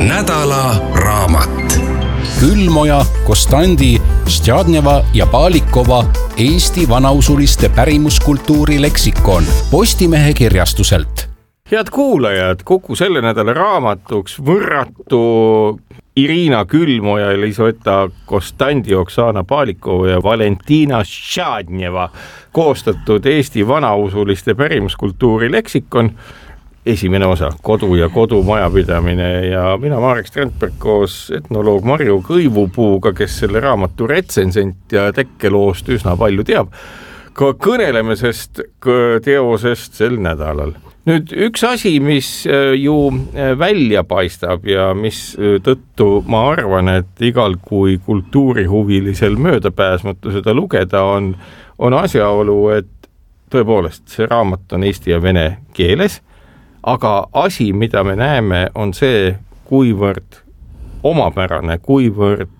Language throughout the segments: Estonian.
nädala raamat. Külmoja, Kostandi, Stjadneva ja Palikova Eesti vanausuliste pärimuskultuuri leksikon Postimehe kirjastuselt. Head kuulajad, Kuku selle nädala raamatuks võrratu Irina Külmoja, Elisaveta Kostandi, Oksana Palikova ja Valentina Stjadneva koostatud Eesti vanausuliste pärimuskultuuri leksikon. Esimene osa, kodu ja kodumajapidamine, ja mina Marek Strandberg koos etnoloog Marju Kõivupuuga, kes selle raamatu retsensent ja tekkeloost üsna palju teab, ka kõneleme sest teosest sel nädalal. Nüüd üks asi, mis ju välja paistab ja mis tõttu ma arvan, et igal kui kultuurihuvilisel möödapääsmatu seda lugeda on asjaolu, et tõepoolest see raamat on eesti ja vene keeles, aga asi, mida me näeme, on see, kuivõrd omapärane, kuivõrd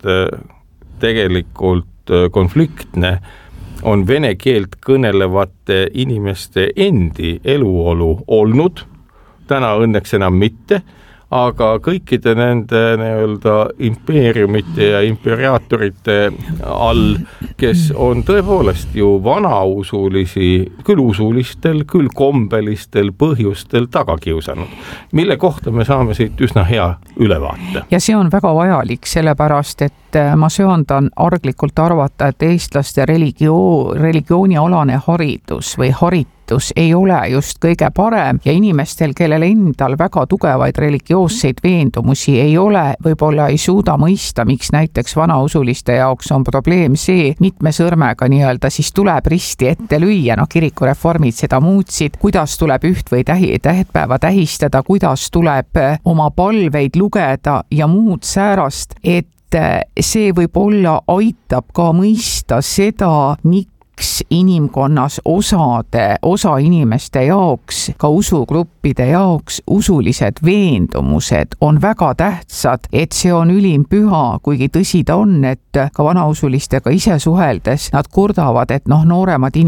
tegelikult konfliktne on vene keelt kõnelevate inimeste endi eluolu olnud. Täna õnneks enam mitte, aga kõikide nende impeeriumite ja imperiaatorite all, kes on tõepoolest ju vanausulisi, küll usulistel, küll kombelistel põhjustel taga kiusanud, mille kohta me saame siit üsna hea ülevaate. Ja see on väga vajalik, sellepärast, et ma söandan arglikult arvata, et eestlaste religioonialane haridus või haritus ei ole just kõige parem ja inimestel, kellel endal väga tugevaid religioosseid veendumusi ei ole, võib-olla ei suuda mõista, miks näiteks vanausuliste jaoks on probleem see, mitme sõrmega siis tuleb risti ette lüüa, kirikureformid seda muutsid, kuidas tuleb üht või tähtpäeva tähistada, kuidas tuleb oma palveid lugeda ja muud säärast, et see võib-olla aitab ka mõista seda, miks inimkonnas osa inimeste jaoks, ka usugruppide jaoks usulised veendumused on väga tähtsad, et see on ülimpüha, kuigi tõsi ta on, et ka vanausulistega ise suheldes nad kurdavad, et noored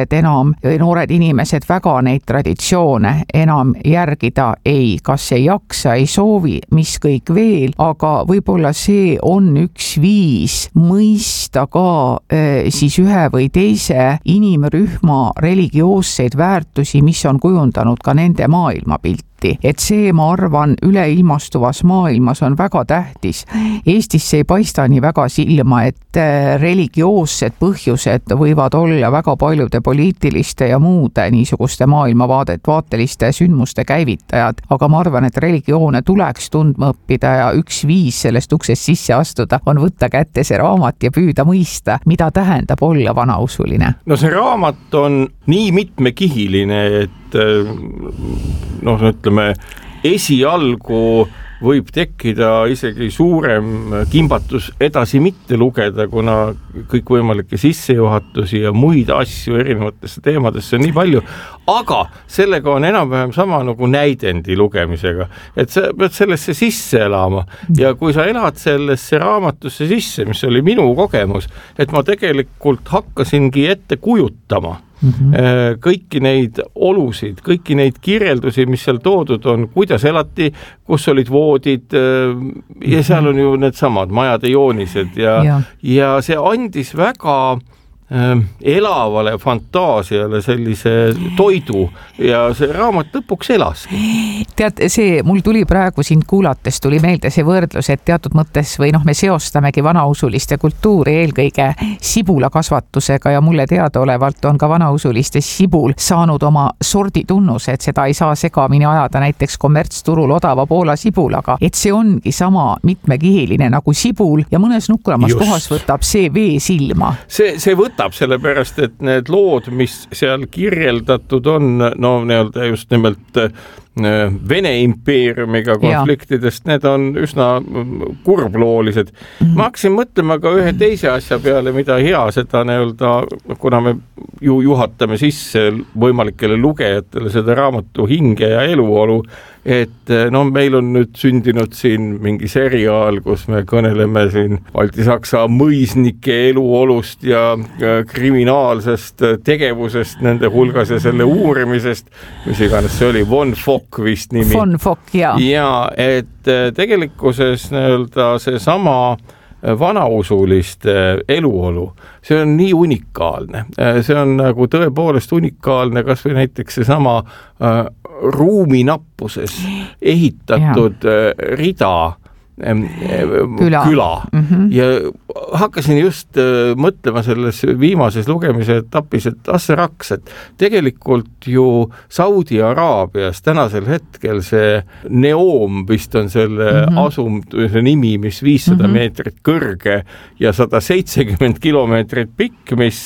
inimesed väga neid traditsioone enam järgida kas ei jaksa, ei soovi, mis kõik veel, aga võib-olla see on üks viis mõista ka siis ühe või teise inimrühma religioosseid väärtusi, mis on kujundanud ka nende maailmapilti. Et see, ma arvan, üleilmastuvas maailmas on väga tähtis. Eestisse ei paista nii väga silma, et religioossed põhjused võivad olla väga paljude poliitiliste ja muude niisuguste maailmavaateliste sündmuste käivitajad, aga ma arvan, et religioone tuleks tundma õppida ja üks viis sellest uksest sisse astuda on võtta kätte see raamat ja püüda mõista, mida tähendab olla vanausuline. No see raamat on nii mitmekihiline, et ütleme, esialgu võib tekkida isegi suurem kimbatus edasi mitte lugeda, kuna kõikvõimalikke sissejuhatusi ja muid asju erinevatesse teemadesse on nii palju, aga sellega on enam-vähem sama nagu näidendi lugemisega, et sa pead sellesse sisse elama ja kui sa elad sellesse raamatusse sisse, mis oli minu kogemus, et ma tegelikult hakkasingi ette kujutama kõiki neid olusid, kõiki neid kirjeldusi, mis seal toodud on, kuidas elati, kus olid voodid ja seal on ju need samad majade joonised ja see andis väga elavale fantaasiale sellise toidu ja see raamat lõpuks elaski. Tead, mul tuli praegu sind kuulates, tuli meelde see võrdlus, et teatud mõttes või me seostamegi vanausuliste kultuuri eelkõige sibulakasvatusega ja mulle teadaolevalt on ka vanausuliste sibul saanud oma sorditunnuse, et seda ei saa segamini ajada näiteks kommertsturul odava Poola sibulaga, et see ongi sama mitmekihiline nagu sibul ja mõnes nukramas kohas võtab see vee silma. See võtab sellepärast, et need lood, mis seal kirjeldatud on, just nimelt Vene impeeriumiga konfliktidest, need on üsna kurbloolised. Ma hakkasin mõtlema ka ühe teise asja peale, mida hea seda kuna me juhatame sisse võimalikele lugejatele seda raamatu hinge ja eluolu, et no meil on nüüd sündinud siin mingi seriaal, kus me kõneleme siin Balti-Saksa mõisnike eluolust ja kriminaalsest tegevusest nende hulgas ja selle uurimisest, mis iganes see oli, Von Fock vist nimi. Von Fock, jaa. Ja et tegelikkuses nii-öelda see sama vanausuliste eluolu, see on nii unikaalne. See on nagu tõepoolest unikaalne, kas või näiteks see sama ruuminappuses ehitatud rida küla. Ja hakkasin just mõtlema selles viimases lugemise etapis, et raks, et tegelikult ju Saudi Araabias tänasel hetkel see Neom vist on selle asum, see nimi, mis 500 meetrit kõrge ja 170 kilomeetrit pikk, mis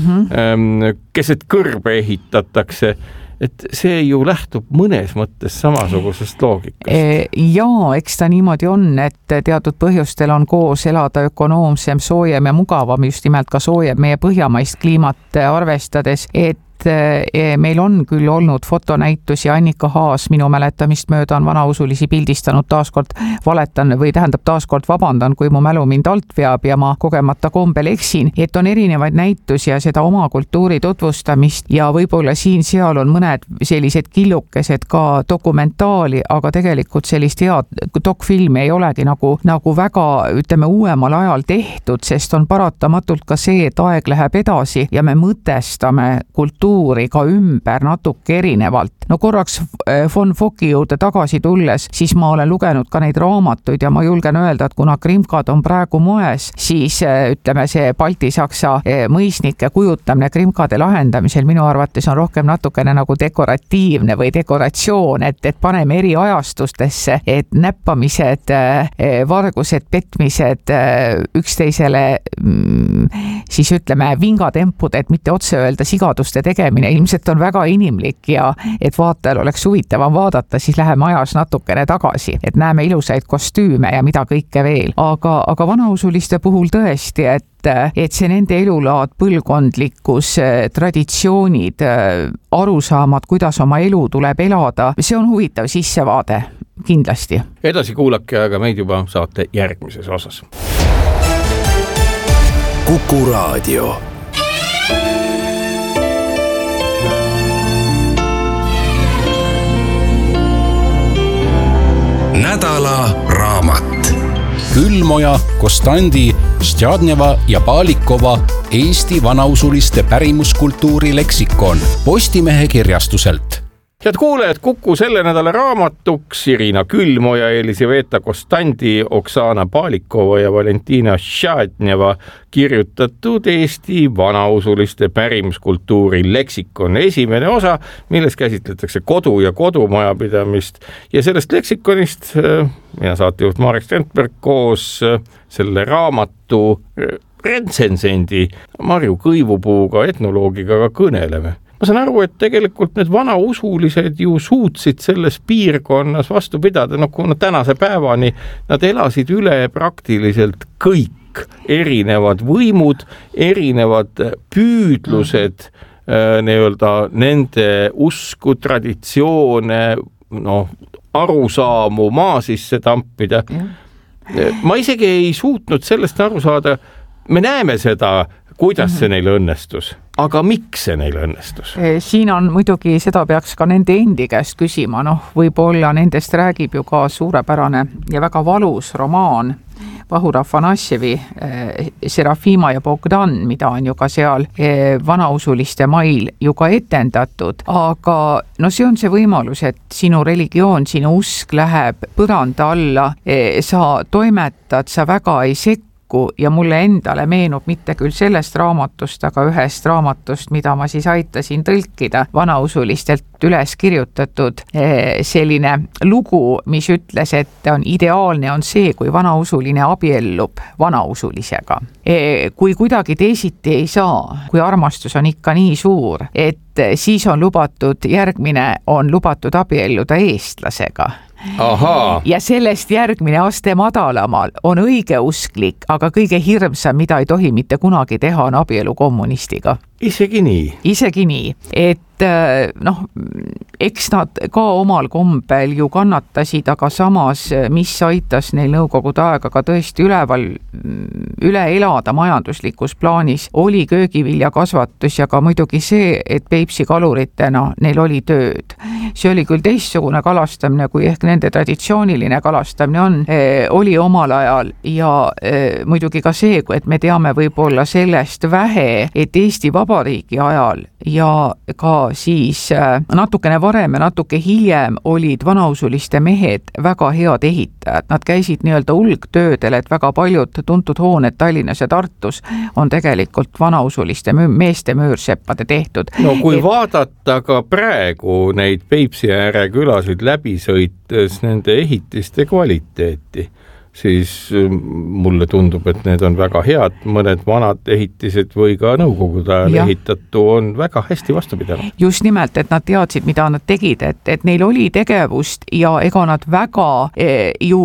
keset kõrbe ehitatakse, et see ju lähtub mõnes mõttes samasugusest loogikast. Jaa, eks ta niimoodi on, et teatud põhjustel on koos elada ökonoomsem, soojem ja mugavam, just nimelt ka soojem meie põhjamaist kliimat arvestades, et meil on küll olnud fotonäitusi, Annika Haas minu mäletamist mööda on vanausulisi pildistanud, taaskord valetan või tähendab taaskord vabandan, kui mu mälu mind alt veab ja ma kogemata kombel eksin, et on erinevaid näitusi ja seda oma kultuuri tutvustamist ja võib-olla siin-seal on mõned sellised killukesed ka dokumentaali, aga tegelikult sellist head dokfilmi ei olegi nagu väga, ütleme, uuemal ajal tehtud, sest on paratamatult ka see, et aeg läheb edasi ja me mõtestame kultuuri ka ümber natuke erinevalt. No korraks Von Focki juurde tagasi tulles, siis ma olen lugenud ka neid raamatuid ja ma julgen öelda, et kuna krimkad on praegu moes, siis ütleme see Balti-Saksa mõisnike kujutamine krimkade lahendamisel minu arvates on rohkem natukene nagu dekoratiivne või dekoratsioon, et paneme eri ajastustesse, et näppamised, vargused, petmised üksteisele siis ütleme vingatempud, et mitte otse öelda sigaduste tegemine ilmselt on väga inimlik ja et vaatajal oleks huvitavam vaadata, siis läheme ajas natukene tagasi, et näeme ilusaid kostüüme ja mida kõike veel. Aga vanausuliste puhul tõesti, et see nende elulaad, põlvkondlikkus, traditsioonid, arusaamad, kuidas oma elu tuleb elada, see on huvitav sissevaade, kindlasti. Edasi kuulake aga meid juba saate järgmises osas. Kuku Raadio. Nädala raamat. Külmoja, Kostandi, Stjadneva ja Palikova Eesti vanausuliste pärimuskultuuri leksikon Postimehe kirjastuselt. Head kuulajad, Kuku selle nädala raamatuks Irina Külmoja, Elisaveta Kostandi, Oksana Palikova ja Valentina Stjadneva kirjutatud Eesti vanausuliste pärimuskultuuri leksikon. Esimene osa, milles käsitletakse kodu ja kodumajapidamist ja sellest leksikonist mina saatejuht Marek Strandberg koos selle raamatu retsensendi Marju Kõivupuuga, etnoloogiga ka kõneleme. Ma saan aru, et tegelikult need vanausulised ju suutsid selles piirkonnas vastu pidada, kuna tänase päevani nad elasid üle praktiliselt kõik erinevad võimud, erinevad püüdlused, nii-öelda nende usku, traditsioone, arusaamu maa sisse tampida. Ma isegi ei suutnud sellest aru saada, me näeme seda, kuidas see neil õnnestus, aga miks see neil õnnestus? Siin on muidugi, seda peaks ka nende endi käest küsima, võib-olla nendest räägib ju ka suurepärane ja väga valus romaan Vahur Afanasjevi Serafima ja Bogdan, mida on ju ka seal vanausuliste mail ju ka etendatud, aga see on see võimalus, et sinu religioon, sinu usk läheb põranda alla, sa toimetad, sa väga ei sekku ja mulle endale meenub mitte küll sellest raamatust, aga ühest raamatust, mida ma siis aitasin tõlkida, vanausulistelt üles kirjutatud selline lugu, mis ütles, et on ideaalne on see, kui vanausuline abiellub vanausulisega. Kui kuidagi teisiti ei saa, kui armastus on ikka nii suur, et siis on lubatud, järgmine on lubatud abielluda eestlasega. Ahaa. Ja sellest järgmine aste madalamal on õigeusklik, aga kõige hirmsam, mida ei tohi mitte kunagi teha, on abielu kommunistiga. Isegi nii, et eks nad ka omal kombel ju kannatasid, aga samas, mis aitas neil nõukogude aega ka tõesti üle elada majanduslikus plaanis, oli köögiviljakasvatus ja ka muidugi see, et Peipsi kaluritena neil oli tööd. See oli küll teistsugune kalastamine, kui ehk nende traditsiooniline kalastamine on, oli omal ajal ja muidugi ka see, et me teame võib-olla sellest vähe, et Eesti Vabariigi ajal ja ka siis natukene varem ja natuke hiljem olid vanausuliste mehed väga head ehitajad. Nad käisid nii-öelda ulgtöödel, et väga paljud tuntud hooned Tallinnas ja Tartus on tegelikult vanausuliste meeste möörseppade tehtud. No kui vaadata ka praegu neid Peipsi ääre külasid läbi sõites nende ehitiste kvaliteeti, siis mulle tundub, et need on väga head, mõned vanad ehitised või ka nõukogude ajal ehitatu on väga hästi vastupidanud. Just nimelt, et nad teadsid, mida nad tegid, et neil oli tegevust ja ega nad väga ju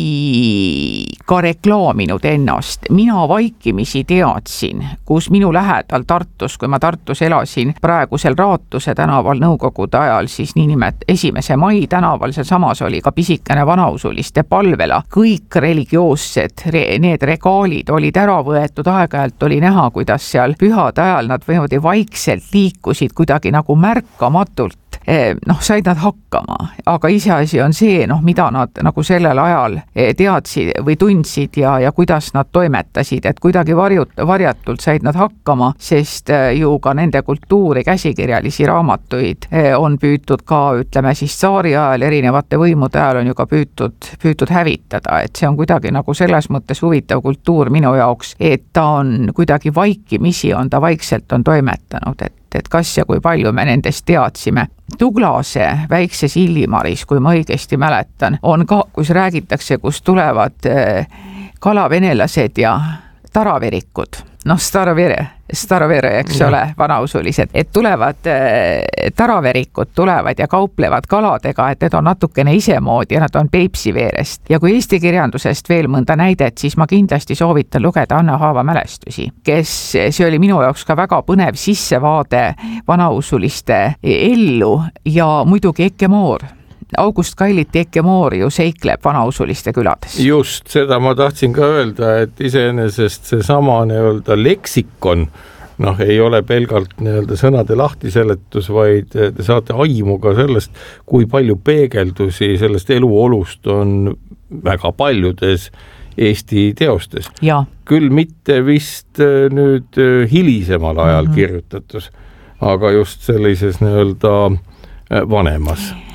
ei ka reklaaminud ennast. Mina vaikimisi teadsin, kus minu lähedal Tartus, kui ma Tartus elasin praegusel Raatuse tänaval nõukogude ajal, siis niinimet 1. mai tänaval, see samas oli ka pisikene vanausuliste palvela, kõik religioossed, need regaalid olid ära võetud, aeg-ajalt oli näha, kuidas seal pühade ajal nad vaikselt liikusid kuidagi nagu märkamatult. Said nad hakkama, aga iseasi on see, mida nad nagu sellel ajal teadsid või tundsid ja kuidas nad toimetasid, et kuidagi varjatult said nad hakkama, sest ju ka nende kultuuri käsikirjalisi raamatuid on püütud ka, ütleme siis tsaari ajal, erinevate võimude ajal on ju ka püütud hävitada, et see on kuidagi nagu selles mõttes huvitav kultuur minu jaoks, et ta on kuidagi vaikimisi, ta vaikselt on toimetanud, et kas ja kui palju me nendest teadsime. Tuglase väikses Illimaris, kui ma õigesti mäletan, on ka, kus räägitakse, kus tulevad kalavenelased ja taraverikud. Starovere, eks ole, vanausulised, et tulevad taraverikud tulevad ja kauplevad kaladega, et need on natukene isemoodi ja nad on Peipsi veerest. Ja kui Eesti kirjandusest veel mõnda näidet, siis ma kindlasti soovitan lugeda Anna Haava mälestusi, see oli minu jaoks ka väga põnev sissevaade vanausuliste ellu ja muidugi Ekke Moor. August Kailiti Ekke Moor ju seikleb vanausuliste külades. Just, seda ma tahtsin ka öelda, et iseenesest see sama nii-öelda leksikon, ei ole pelgalt nii-öelda sõnade lahtiseletus, vaid te saate aimu ka sellest, kui palju peegeldusi sellest eluolust on väga paljudes Eesti teostes. Ja. Küll mitte vist nüüd hilisemal ajal kirjutatus, aga just sellises nii-öelda vanemas.